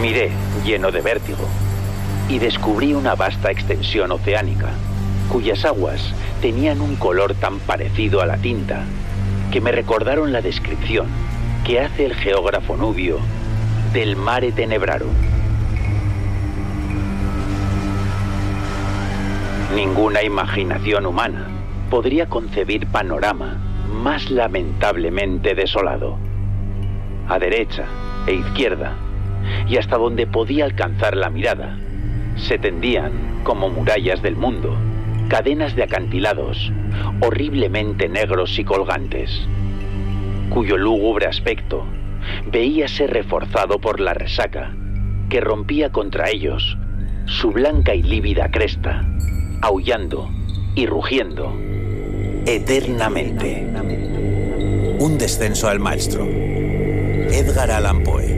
Miré, lleno de vértigo, y descubrí una vasta extensión oceánica, cuyas aguas tenían un color tan parecido a la tinta, que me recordaron la descripción que hace el geógrafo nubio del Mare Tenebrarum. Ninguna imaginación humana podría concebir panorama más lamentablemente desolado. A derecha e izquierda, y hasta donde podía alcanzar la mirada, se tendían, como murallas del mundo, cadenas de acantilados, horriblemente negros y colgantes, cuyo lúgubre aspecto veíase reforzado por la resaca que rompía contra ellos su blanca y lívida cresta, aullando y rugiendo eternamente. Un descenso al maestro. Edgar Allan Poe.